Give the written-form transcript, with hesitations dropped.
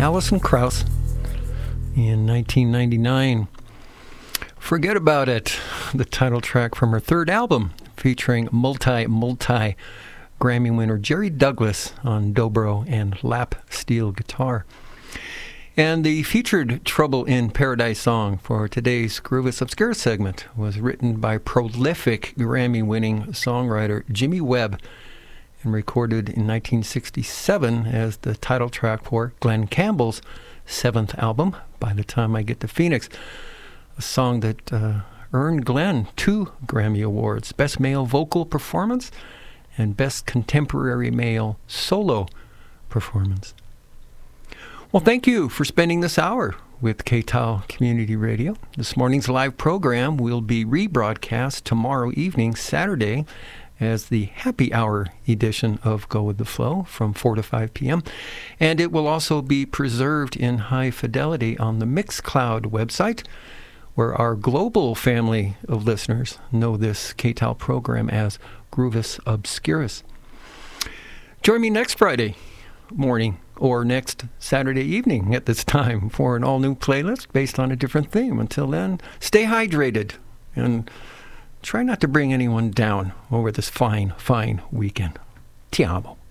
Alison Krauss in 1999. Forget About It, the title track from her third album, featuring multi Grammy winner Jerry Douglas on dobro and lap steel guitar. And the featured Trouble in Paradise song for today's Groovis Obscura segment was written by prolific Grammy-winning songwriter Jimmy Webb and recorded in 1967 as the title track for Glenn Campbell's seventh album, By the Time I Get to Phoenix, a song that earned Glenn 2 Grammy Awards, Best Male Vocal Performance and Best Contemporary Male Solo Performance. Well, thank you for spending this hour with KTAL Community Radio. This morning's live program will be rebroadcast tomorrow evening, Saturday, as the happy hour edition of Go With The Flow from 4 to 5 p.m. And it will also be preserved in high fidelity on the Mixcloud website, where our global family of listeners know this KTAL program as Groovis Obscurus. Join me next Friday morning or next Saturday evening at this time for an all-new playlist based on a different theme. Until then, stay hydrated and try not to bring anyone down over this fine weekend. Ti amo.